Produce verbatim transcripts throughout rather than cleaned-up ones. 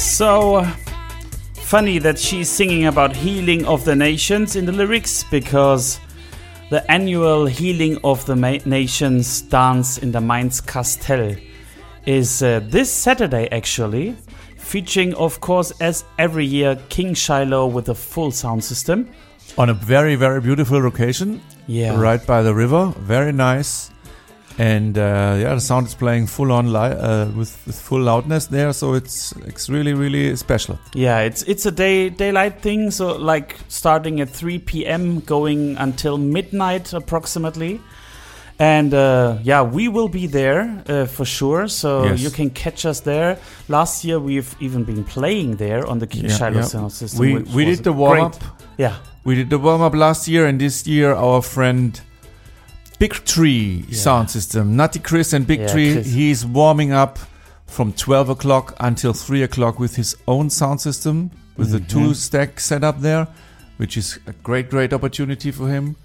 So uh, funny that she's singing about healing of the nations in the lyrics, because the annual Healing of the Ma- Nations dance in the Mainz Castell is uh, this Saturday actually, featuring of course as every year King Shiloh with a full sound system. On a very, very beautiful location. Yeah. Right by the river. Very nice. And uh, yeah, the sound is playing full on li- uh, with, with full loudness there, so it's it's really really special. Yeah, it's it's a day daylight thing, so like starting at three p.m. going until midnight approximately. And uh, yeah, we will be there uh, for sure, so yes. you can catch us there. Last year we've even been playing there on the King yeah, Shiloh yeah. sound system. We we did the warm up. Yeah, we did the warm up last year, and this year our friend Big Tree yeah. sound system, Nutty Chris and Big yeah, Tree, Chris. he's warming up from twelve o'clock until three o'clock with his own sound system, with mm-hmm. the two stack setup there, which is a great, great opportunity for him.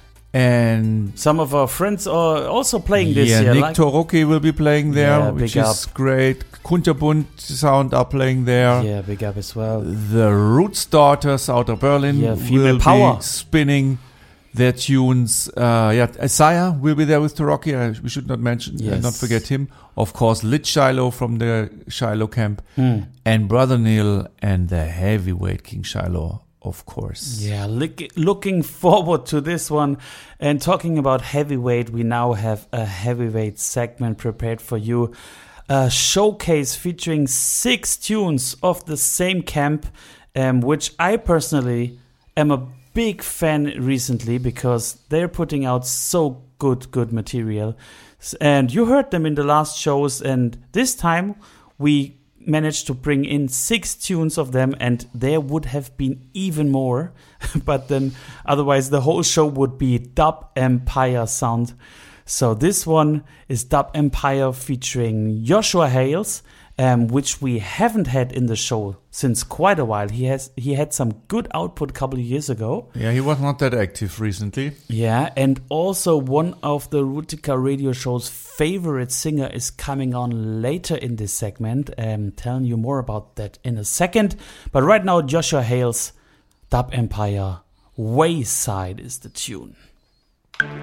And some of our friends are also playing this yeah, year. Nick like Toroki will be playing there, yeah, which big is up. great. Kunterbund sound are playing there. Yeah, big up as well. The Roots Daughters out of Berlin yeah, will power. be spinning their tunes. Uh, yeah, Isaiah will be there with Toroki. Uh, we should not mention, yes. uh, not forget him. Of course, Lit Shiloh from the Shiloh camp, mm. and Brother Neil and the heavyweight King Shiloh, of course. Yeah, look, looking forward to this one. And talking about heavyweight, we now have a heavyweight segment prepared for you. A showcase featuring six tunes of the same camp, um, which I personally am a big fan recently, because they're putting out so good, good material. And you heard them in the last shows, and this time we managed to bring in six tunes of them, and there would have been even more, but then otherwise the whole show would be Dub Empire sound. So this one is Dub Empire featuring Joshua Hales, um, which we haven't had in the show since quite a while. He has he had some good output a couple of years ago. Yeah, he was not that active recently. Yeah, and also one of the Rutica radio show's favorite singer is coming on later in this segment. I'm telling you more about that in a second. But right now, Joshua Hales, Dub Empire, Wayside is the tune.